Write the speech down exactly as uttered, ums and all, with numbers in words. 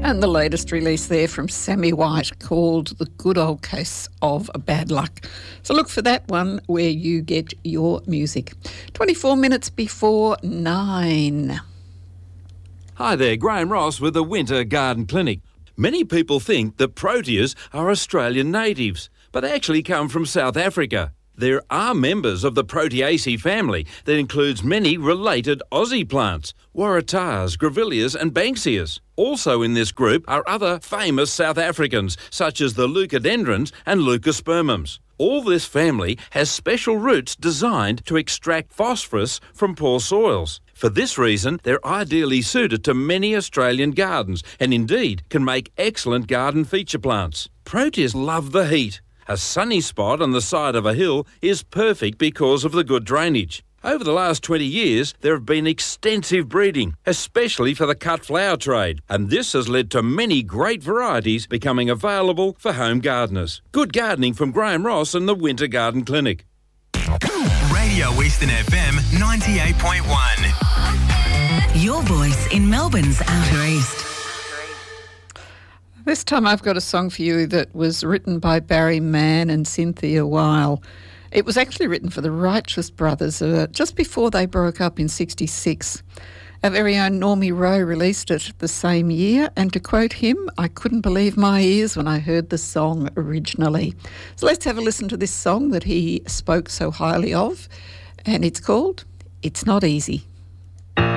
And the latest release there from Sammy White called The Good Old Case of Bad Luck. So look for that one where you get your music. twenty-four minutes before nine. Hi there, Graham Ross with the Winter Garden Clinic. Many people think that proteas are Australian natives, but they actually come from South Africa. There are members of the Proteaceae family that includes many related Aussie plants, waratahs, grevilleas and banksias. Also in this group are other famous South Africans, such as the leucadendrons and leucospermums. All this family has special roots designed to extract phosphorus from poor soils. For this reason, they're ideally suited to many Australian gardens and indeed can make excellent garden feature plants. Proteas love the heat. A sunny spot on the side of a hill is perfect because of the good drainage. Over the last twenty years, there have been extensive breeding, especially for the cut flower trade, and this has led to many great varieties becoming available for home gardeners. Good gardening from Graham Ross and the Winter Garden Clinic. Radio Eastern F M ninety-eight point one. Your voice in Melbourne's Outer East. This time I've got a song for you that was written by Barry Mann and Cynthia Weil. It was actually written for the Righteous Brothers uh, just before they broke up in sixty-six. Our very own Normie Rowe released it the same year, and to quote him, I couldn't believe my ears when I heard the song originally. So let's have a listen to this song that he spoke so highly of, and it's called It's Not Easy.